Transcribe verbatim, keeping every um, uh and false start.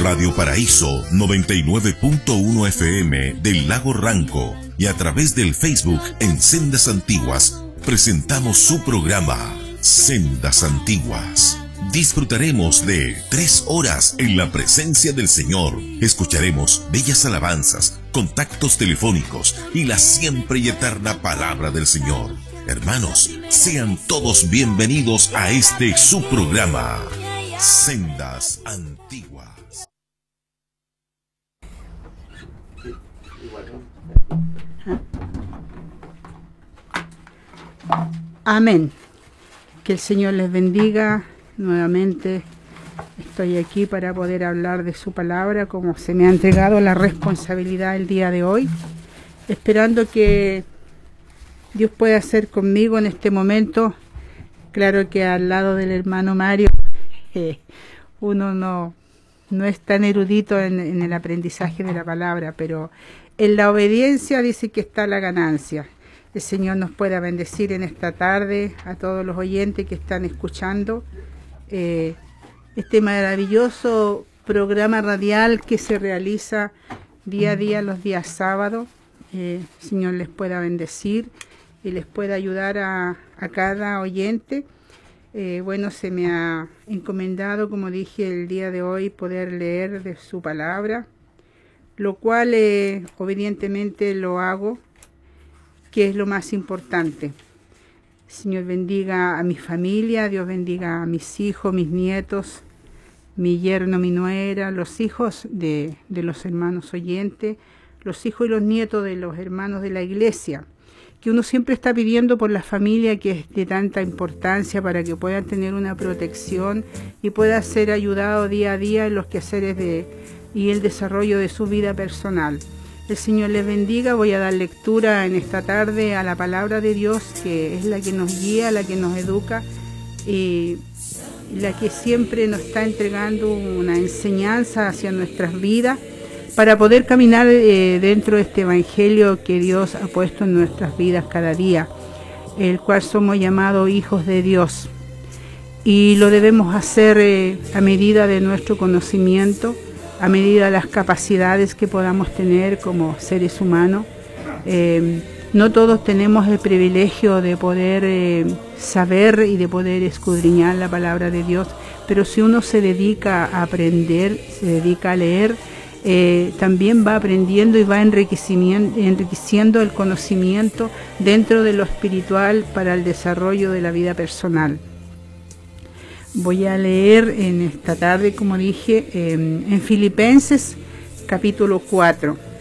Radio Paraíso noventa y nueve punto uno F M del Lago Ranco y a través del Facebook en Sendas Antiguas presentamos su programa Sendas Antiguas. Disfrutaremos de tres horas en la presencia del Señor. Escucharemos bellas alabanzas, contactos telefónicos y la siempre y eterna palabra del Señor. Hermanos, sean todos bienvenidos a este su programa, Sendas Antiguas. Amén. Que el Señor les bendiga. Nuevamente estoy aquí para poder hablar de su palabra, como se me ha entregado la responsabilidad el día de hoy, esperando que Dios pueda hacer conmigo en este momento. Claro que al lado del hermano Mario eh, uno no, no es tan erudito en, en el aprendizaje de la palabra, pero en la obediencia dice que está la ganancia. El Señor nos pueda bendecir en esta tarde a todos los oyentes que están escuchando eh, este maravilloso programa radial que se realiza día a día los días sábados. Eh, el Señor les pueda bendecir y les pueda ayudar a, a cada oyente. Eh, bueno, se me ha encomendado, como dije el día de hoy, poder leer de su palabra, lo cual eh, obedientemente lo hago, que es lo más importante. Señor bendiga a mi familia, Dios bendiga a mis hijos, mis nietos, mi yerno, mi nuera, los hijos de, de los hermanos oyentes, los hijos y los nietos de los hermanos de la iglesia, que uno siempre está pidiendo por la familia, que es de tanta importancia para que puedan tener una protección y pueda ser ayudado día a día en los quehaceres de, y el desarrollo de su vida personal. El Señor les bendiga. Voy a dar lectura en esta tarde a la palabra de Dios, que es la que nos guía, la que nos educa y la que siempre nos está entregando una enseñanza hacia nuestras vidas para poder caminar eh, dentro de este evangelio que Dios ha puesto en nuestras vidas cada día, el cual somos llamados hijos de Dios. Y lo debemos hacer eh, a medida de nuestro conocimiento, a medida de las capacidades que podamos tener como seres humanos. Eh, no todos tenemos el privilegio de poder eh, saber y de poder escudriñar la palabra de Dios, pero si uno se dedica a aprender, se dedica a leer, eh, también va aprendiendo y va enriqueciendo, enriqueciendo el conocimiento dentro de lo espiritual para el desarrollo de la vida personal. Voy a leer en esta tarde, como dije, eh, en Filipenses capítulo cuatro.